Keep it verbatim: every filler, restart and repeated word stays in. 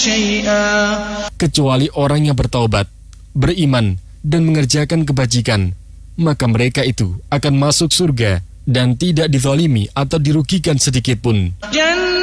kecuali orang yang bertaubat, beriman, dan mengerjakan kebajikan, maka mereka itu akan masuk surga dan tidak dizalimi atau dirugikan sedikit pun.